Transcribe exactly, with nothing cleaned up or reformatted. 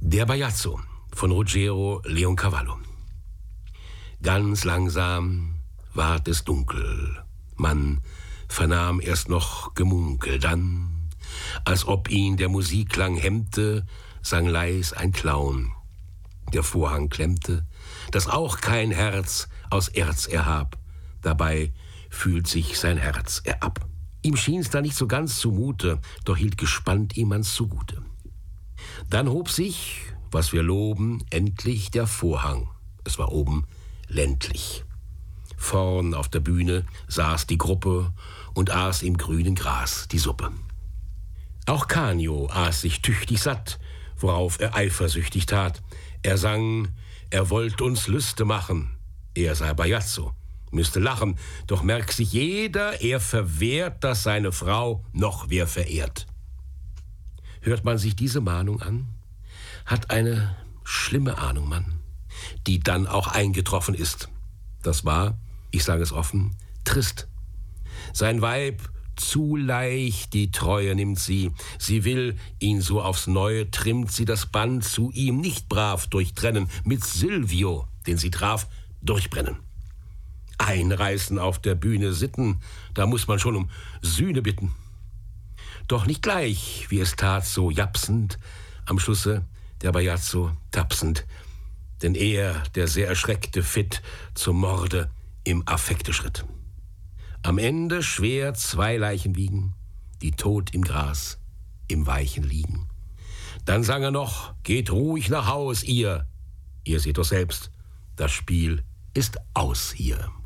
Der Bajazzo von Ruggero Leoncavallo. Ganz langsam ward es dunkel. Man vernahm erst noch Gemunkel, dann, als ob ihn der Musikklang hemmte, sang leis ein Clown. Der Vorhang klemmte, dass auch kein Herz aus Erz erhab. Dabei fühlt sich sein Herz erab. Ihm schien's da nicht so ganz zumute, doch hielt gespannt ihm man's zugute. Dann hob sich, was wir loben, endlich der Vorhang. Es war oben ländlich. Vorn auf der Bühne saß die Gruppe und aß im grünen Gras die Suppe. Auch Canio aß sich tüchtig satt, worauf er eifersüchtig tat. Er sang, er wollt uns Lüste machen, er sei Bajazzo, müsste lachen, doch merkt sich jeder, er verwehrt, dass seine Frau noch wer verehrt. Hört man sich diese Mahnung an, hat eine schlimme Ahnung man, die dann auch eingetroffen ist. Das war, ich sage es offen, trist. Sein Weib zu leicht die Treue nimmt sie, sie will ihn so aufs Neue, trimmt sie das Band zu ihm nicht brav durchtrennen, mit Silvio, den sie traf, durchbrennen. Einreißen auf der Bühne Sitten, da muss man schon um Sühne bitten. Doch nicht gleich, wie es tat, so japsend, am Schlusse der Bajazzo tapsend, denn er, der sehr erschreckte, fit zum Morde im Affekte schritt. Am Ende schwer zwei Leichen wiegen, die tot im Gras, im Weichen liegen. Dann sang er noch, geht ruhig nach Haus, ihr. Ihr seht doch selbst, das Spiel ist aus hier.